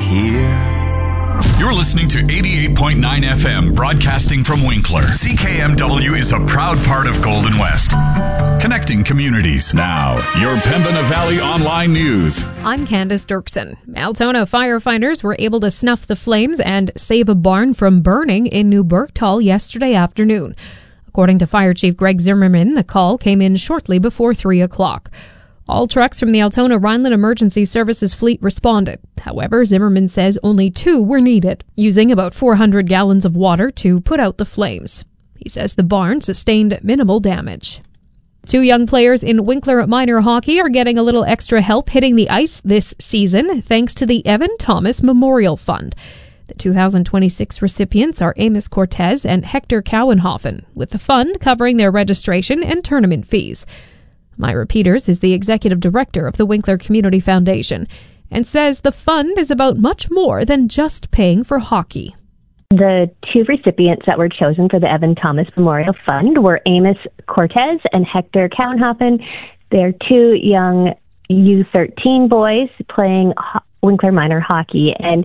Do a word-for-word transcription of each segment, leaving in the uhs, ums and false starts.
here. You're listening to eighty-eight point nine F M, broadcasting from Winkler. C K M W is a proud part of Golden West, connecting communities. Now, your Pembina Valley Online News. I'm Candace Dirksen. Altona firefighters were able to snuff the flames and save a barn from burning in New Bergtal yesterday afternoon. According to Fire Chief Greg Zimmerman, the call came in shortly before three o'clock. All trucks from the Altona Rhineland Emergency Services fleet responded. However, Zimmerman says only two were needed, using about four hundred gallons of water to put out the flames. He says the barn sustained minimal damage. Two young players in Winkler minor hockey are getting a little extra help hitting the ice this season thanks to the Evan Thomas Memorial Fund. The two thousand twenty-six recipients are Amos Cortez and Hector Cowenhofen, with the fund covering their registration and tournament fees. Myra Peters is the executive director of the Winkler Community Foundation and says the fund is about much more than just paying for hockey. The two recipients that were chosen for the Evan Thomas Memorial Fund were Amos Cortez and Hector Cowenhofen. They're two young U thirteen boys playing ho- Winkler minor hockey, and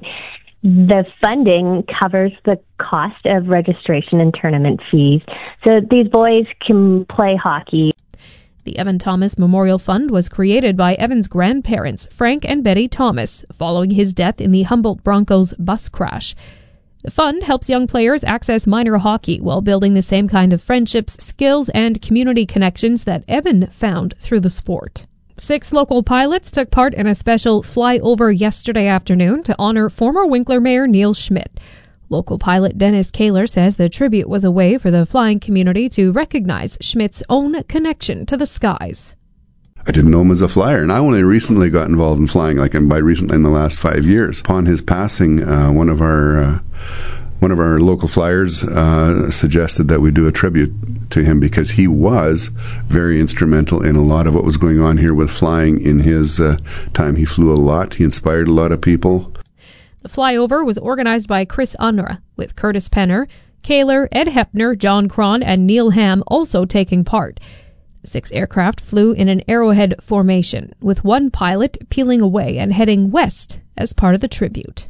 the funding covers the cost of registration and tournament fees. So these boys can play hockey. The Evan Thomas Memorial Fund was created by Evan's grandparents, Frank and Betty Thomas, following his death in the Humboldt Broncos bus crash. The fund helps young players access minor hockey while building the same kind of friendships, skills, and community connections that Evan found through the sport. Six local pilots took part in a special flyover yesterday afternoon to honor former Winkler Mayor Neil Schmidt. Local pilot Dennis Kaler says the tribute was a way for the flying community to recognize Schmidt's own connection to the skies. I didn't know him as a flyer, and I only recently got involved in flying, like by recently in the last five years. Upon his passing, uh, one of our uh, one of our local flyers uh, suggested that we do a tribute to him because he was very instrumental in a lot of what was going on here with flying in his uh, time. He flew a lot. He inspired a lot of people. The flyover was organized by Chris Unruh, with Curtis Penner, Kaler, Ed Hepner, John Cron, and Neil Ham also taking part. The six aircraft flew in an arrowhead formation, with one pilot peeling away and heading west as part of the tribute.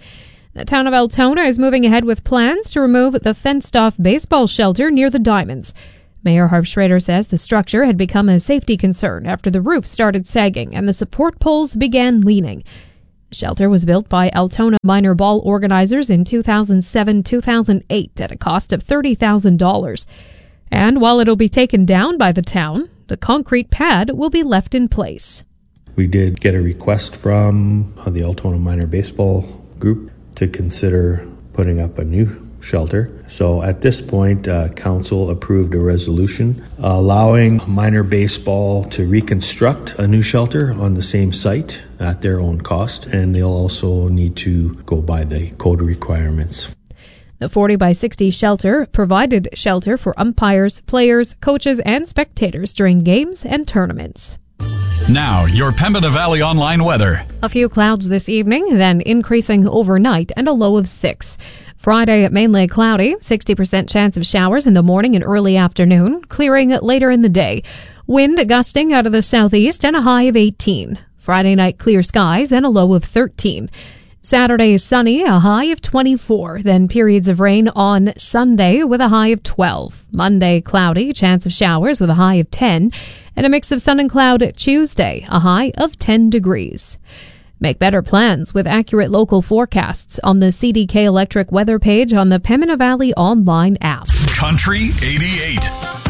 The town of Altona is moving ahead with plans to remove the fenced-off baseball shelter near the Diamonds. Mayor Harv Schrader says the structure had become a safety concern after the roof started sagging and the support poles began leaning. The shelter was built by Altona minor ball organizers in two thousand seven to two thousand eight at a cost of thirty thousand dollars. And while it'll be taken down by the town, the concrete pad will be left in place. We did get a request from the Altona Minor Baseball Group to consider putting up a new shelter. So at this point, uh, council approved a resolution allowing minor baseball to reconstruct a new shelter on the same site at their own cost, and they'll also need to go by the code requirements. The forty by sixty shelter provided shelter for umpires, players, coaches, and spectators during games and tournaments. Now, your Pembina Valley Online weather. A few clouds this evening, then increasing overnight and a low of six. Friday, mainly cloudy, sixty percent chance of showers in the morning and early afternoon, clearing later in the day. Wind gusting out of the southeast and a high of eighteen. Friday night, clear skies and a low of thirteen. Saturday is sunny, a high of twenty-four. Then periods of rain on Sunday with a high of twelve. Monday, cloudy, chance of showers with a high of ten. And a mix of sun and cloud Tuesday, a high of ten degrees. Make better plans with accurate local forecasts on the C D K Electric weather page on the Pembina Valley Online app. Country eighty-eight.